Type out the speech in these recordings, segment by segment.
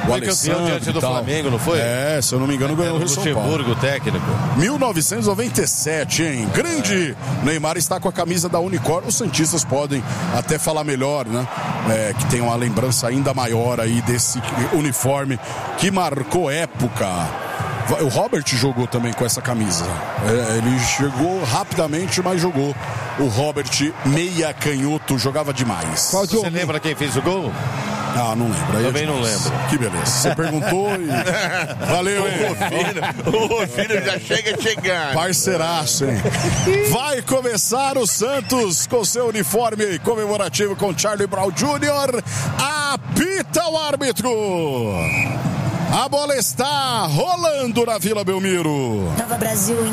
Foi campeão diante do Flamengo, não foi? É, se eu não me engano, ganhou o São Paulo. Luxemburgo, técnico. 1997, hein? Grande Neymar está com a camisa da Unicor. Os santistas podem até falar melhor, né? Que tem uma lembrança ainda maior aí desse uniforme que marcou época. O Robert jogou também com essa camisa. Ele chegou rapidamente, mas jogou. O Robert, meia canhoto, jogava demais. Você lembra quem fez o gol? Ah, não lembro. Também não lembro. Que beleza. Você perguntou e... Valeu, hein? O filho já chega chegando. Parceiraço, hein? Vai começar o Santos com seu uniforme comemorativo com Charlie Brown Jr. Apita o árbitro. A bola está rolando na Vila Belmiro. Nova Brasil, hein?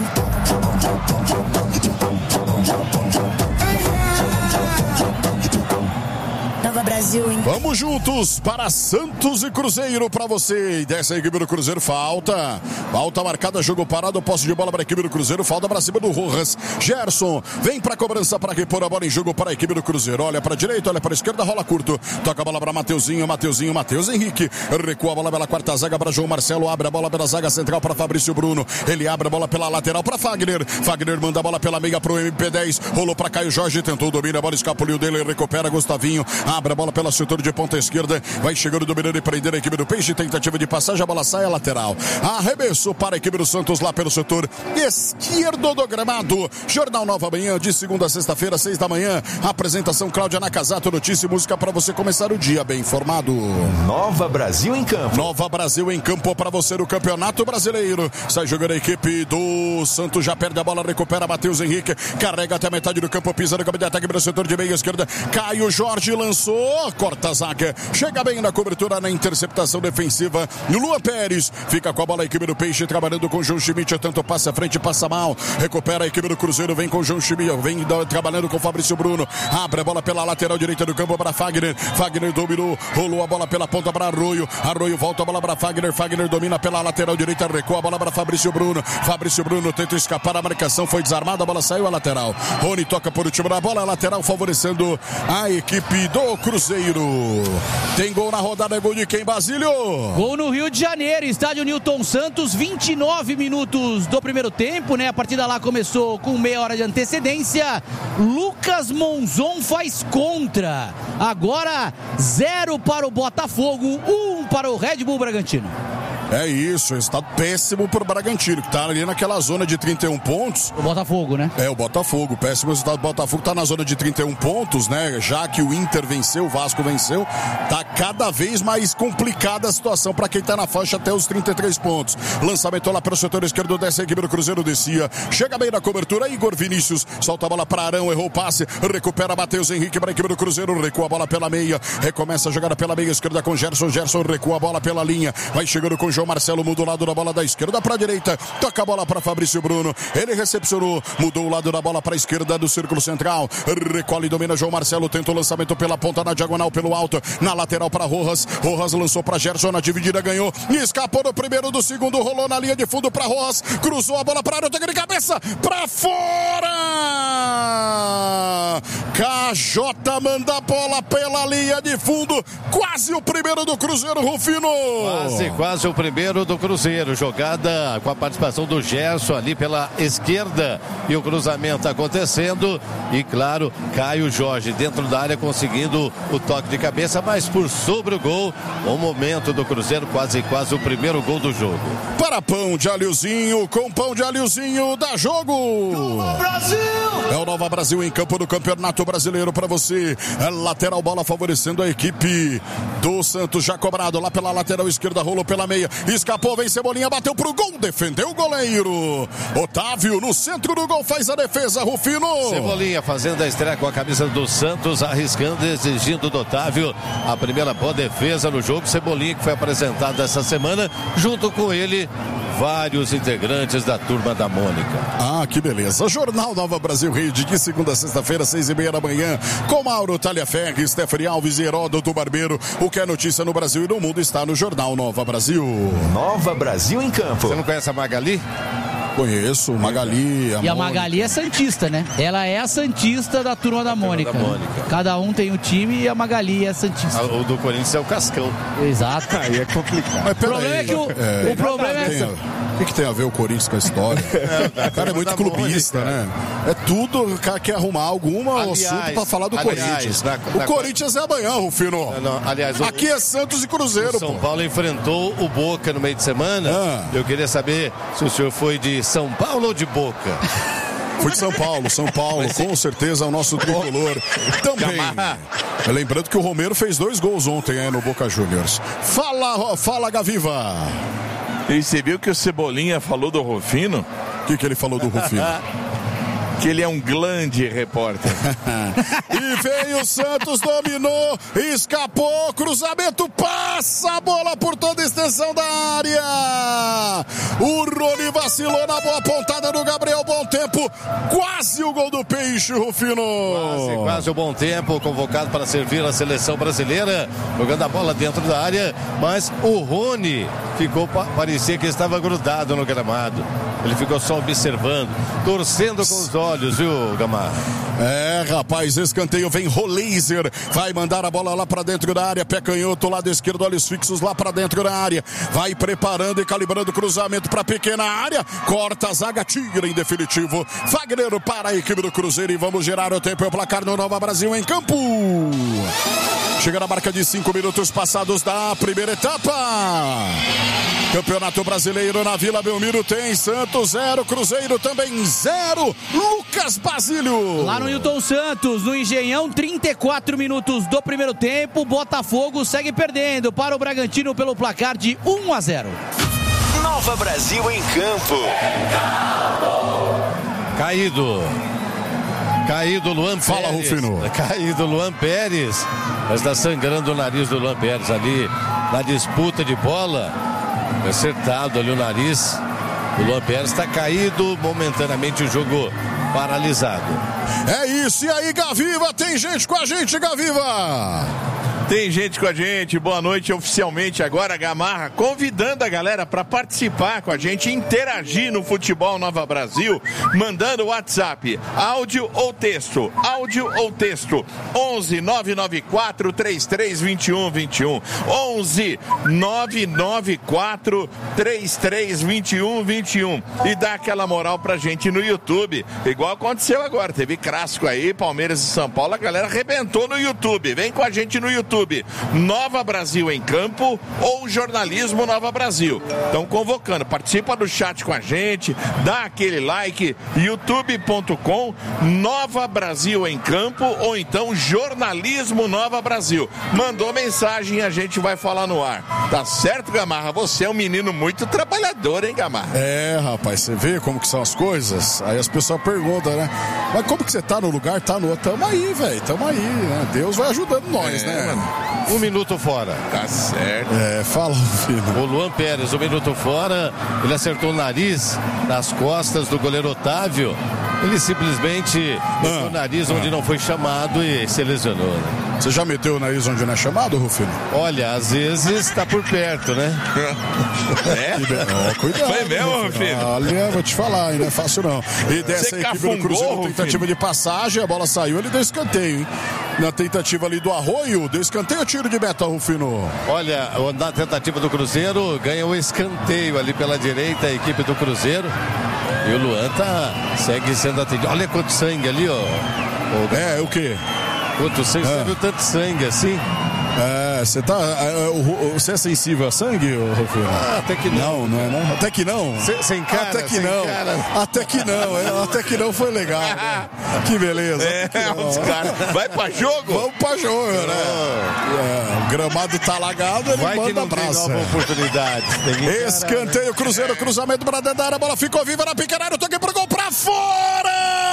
Nova Brasil, hein? Vamos juntos para Santos e Cruzeiro para você. E dessa equipe do Cruzeiro, falta marcada, jogo parado, posse de bola para a equipe do Cruzeiro, falta para cima do Rojas. Gerson vem para a cobrança para repor a bola em jogo para a equipe do Cruzeiro. Olha para a direita, olha para a esquerda, rola curto. Toca a bola para Matheus Henrique. Recua a bola pela quarta zaga para João Marcelo, abre a bola pela zaga central para Fabrício Bruno. Ele abre a bola pela lateral para Fagner. Fagner manda a bola pela meia para o MP10. Rolou para Caio Jorge, tentou domina, a bola escapuliu dele, recupera Gustavinho. Abre a bola pela setor de ponta esquerda, vai chegando, dominando e prender a equipe do Peixe, tentativa de passagem, a bola sai a lateral, arremesso para a equipe do Santos lá pelo setor esquerdo do gramado. Jornal Nova Manhã, de segunda a sexta-feira, 6 da manhã, apresentação Cláudia Nakazato, notícia e música para você começar o dia bem informado. Nova Brasil em campo. Nova Brasil em campo para você no Campeonato Brasileiro. Sai jogando a equipe do Santos, já perde a bola, recupera Matheus Henrique, carrega até a metade do campo, pisa no campo de ataque para o setor de meia esquerda, Caio Jorge lançou, corta a zaga, chega bem na cobertura, na interceptação defensiva, Luan Pérez, fica com a bola a equipe do Peixe, trabalhando com o João Schmidt, tanto passa à frente, passa mal, recupera a equipe do Cruzeiro, vem com o João Schmidt, vem trabalhando com o Fabrício Bruno, abre a bola pela lateral direita do campo para Fagner dominou, rolou a bola pela ponta para Arroio volta a bola para Fagner domina pela lateral direita, recua a bola para Fabrício Bruno tenta escapar, a marcação foi desarmada, a bola saiu a lateral, Rony toca por último na bola, a lateral favorecendo a equipe do Cruzeiro. Tem gol na rodada, gol de quem, Basílio? Gol no Rio de Janeiro, estádio Newton Santos, 29 minutos do primeiro tempo, né? A partida lá começou com meia hora de antecedência. Lucas Monzon faz contra. Agora 0 para o Botafogo, 1 para o Red Bull Bragantino. É isso, resultado péssimo pro Bragantino, que tá ali naquela zona de 31 pontos. O Botafogo, né? É, o Botafogo, péssimo resultado do Botafogo, tá na zona de 31 pontos, né? Já que o Inter venceu, o Vasco venceu, tá cada vez mais complicada a situação para quem tá na faixa até os 33 pontos. Lançamento lá pelo setor esquerdo dessa equipe do Cruzeiro, descia, chega bem na cobertura, Igor Vinícius, solta a bola para Arão, errou o passe, recupera Matheus Henrique para a equipe do Cruzeiro, recua a bola pela meia, recomeça a jogada pela meia esquerda com Gerson recua a bola pela linha, vai chegando com João Marcelo, muda o lado da bola da esquerda para a direita, toca a bola para Fabrício Bruno, ele recepcionou, mudou o lado da bola para a esquerda do círculo central, recolhe e domina João Marcelo, tenta o lançamento pela ponta, na diagonal, pelo alto, na lateral para Rojas lançou para Gerson, na dividida ganhou, escapou do primeiro, do segundo, rolou na linha de fundo para Rojas, cruzou a bola para a área, toca de cabeça, para fora! KJ manda a bola pela linha de fundo, quase o primeiro do Cruzeiro, Rufino! Quase o primeiro do Cruzeiro, jogada com a participação do Gerson ali pela esquerda e o cruzamento acontecendo e claro, Caio Jorge dentro da área conseguindo o toque de cabeça, mas por sobre o gol, o momento do Cruzeiro, quase o primeiro gol do jogo. Para pão de alhozinho, com pão de alhozinho, dá jogo! Nova Brasil! É o Nova Brasil em campo do Campeonato Brasileiro para você, lateral bola favorecendo a equipe do Santos, já cobrado lá pela lateral esquerda, rolou pela meia, escapou, vem Cebolinha, bateu pro gol, defendeu o goleiro. Otávio no centro do gol faz a defesa, Rufino. Cebolinha fazendo a estreia com a camisa do Santos, arriscando, exigindo do Otávio a primeira boa defesa no jogo. Cebolinha que foi apresentado essa semana, junto com ele vários integrantes da Turma da Mônica. Ah, que beleza. Jornal Nova Brasil Rede, de segunda a sexta-feira, 6:30 da manhã, com Mauro Talhaferri, Stephanie Alves e Heródoto Barbeiro. O que é notícia no Brasil e no mundo está no Jornal Nova Brasil. Nova Brasil em campo. Você não conhece a Magali? Conheço, Magali. E a Magali é santista, né? Ela é a santista da turma da Mônica. Cada um tem um time e a Magali é santista. O do Corinthians é o Cascão. Exato. Aí é complicado. Mas O problema é que o problema é... O que tem a ver o Corinthians com a história? O cara é muito clubista, né? É tudo, o cara quer arrumar algum assunto pra falar do Corinthians. O Corinthians é amanhã, Rufino. Aliás, aqui é Santos e Cruzeiro. São Paulo enfrentou o Boca no meio de semana. Eu queria saber se o senhor foi de São Paulo ou de Boca? Fui de São Paulo, com certeza o nosso tricolor também. Lembrando que o Romero fez 2 gols ontem no Boca Juniors. Fala, Gaviva. E você viu que o Cebolinha falou do Rufino? O que ele falou do Rufino? Que ele é um grande repórter. E veio o Santos, dominou, escapou, cruzamento, passa a bola por toda a extensão da área. O Rony vacilou na boa pontada do Gabriel, bom tempo, quase o gol do Peixe, Rufino. Quase o bom tempo, convocado para servir a seleção brasileira, jogando a bola dentro da área, mas o Rony parecia que estava grudado no gramado. Ele ficou só observando, torcendo com os olhos, viu, Gamarra? Rapaz, escanteio, vem Roleiser, vai mandar a bola lá pra dentro da área, pé canhoto, lado esquerdo, olhos fixos lá pra dentro da área, vai preparando e calibrando o cruzamento pra pequena área, corta a zaga, tira em definitivo, Fagner para a equipe do Cruzeiro e vamos gerar o tempo e o placar no Nova Brasil em campo. Chega na marca de 5 minutos passados da primeira etapa. Campeonato Brasileiro na Vila Belmiro tem Santos 0, Cruzeiro também 0. Lucas Basílio. Lá no Newton Santos, no Engenhão, 34 minutos do primeiro tempo. Botafogo segue perdendo para o Bragantino pelo placar de 1-0. Nova Brasil em campo. Caído Luan Pérez. Fala, Rufino. Caído Luan Pérez. Mas está sangrando o nariz do Luan Pérez ali na disputa de bola. Acertado ali o nariz. O Luan Pérez está caído, momentaneamente o jogo paralisado. É isso, e aí, Gaviva? Tem gente com a gente, Gaviva? Tem gente com a gente, boa noite oficialmente agora, Gamarra, convidando a galera para participar com a gente, interagir no Futebol Nova Brasil, mandando o WhatsApp, áudio ou texto, 11 994 33 21 21, 11 994 33 21 21, e dá aquela moral pra gente no YouTube, igual aconteceu agora, teve clássico aí, Palmeiras e São Paulo, a galera arrebentou no YouTube, vem com a gente no YouTube. Nova Brasil em Campo ou Jornalismo Nova Brasil. Estão convocando, participa do chat com a gente, dá aquele like, youtube.com Nova Brasil em Campo ou então Jornalismo Nova Brasil. Mandou mensagem e a gente vai falar no ar. Tá certo, Gamarra? Você é um menino muito trabalhador, hein, Gamarra? Rapaz, você vê como que são as coisas? Aí as pessoas perguntam, né? Mas como que você tá no lugar, tá no outro? Tamo aí, velho, tamo aí, né? Deus vai ajudando nós, né, mano? 1 minuto fora. Tá certo. Fala, filho. O Luan Pérez, 1 minuto fora. Ele acertou o nariz nas costas do goleiro Otávio. Ele simplesmente meteu o nariz onde não foi chamado e se lesionou, né? Você já meteu o nariz onde não é chamado, Rufino? Olha, às vezes tá por perto, né? Cuidado. Foi mesmo, Rufino? Olha, vou te falar, hein? Não é fácil não. E dessa equipe do Cruzeiro, tentativa de passagem, a bola saiu, ele deu escanteio, hein? Na tentativa ali do Arroio, deu escanteio ou tiro de meta, Rufino? Olha, na tentativa do Cruzeiro, ganha o escanteio ali pela direita, a equipe do Cruzeiro. E o Luan segue sendo atendido. Olha quanto sangue ali, ó. O quê? Quanto sangue? Você viu tanto sangue assim? Você é sensível a sangue, Rufino? Até que não. Não é não? Até que não? Sem cara. Até que não. Até que não. Até que não foi legal. Né? Que beleza. Vai pra jogo? Vamos pra jogo, né? O gramado tá alagado, ele vai manda abraço. Nova oportunidade. Escanteio, Cruzeiro, cruzamento pra dentro da área, a bola ficou viva na pequena área, toque pro gol pra fora!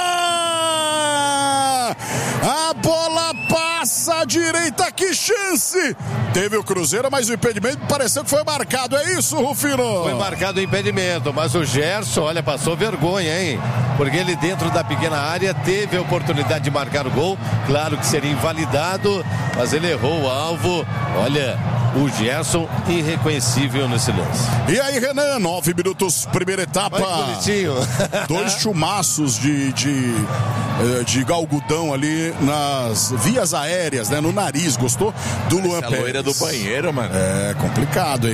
A bola passa à direita, que chance! Teve o Cruzeiro, mas o impedimento pareceu que foi marcado, é isso, Rufino? Foi marcado o impedimento, mas o Gerson, olha, passou vergonha, hein? Porque ele dentro da pequena área teve a oportunidade de marcar o gol, claro que seria invalidado, mas ele errou o alvo, olha, o Gerson, irreconhecível nesse lance. E aí, Renan, 9 minutos, primeira etapa. Bonitinho. 2 chumaços de galgudão ali nas vias aéreas, né? No nariz, gostou? Do Luan Pérez. A loira do banheiro, mano. É complicado, hein?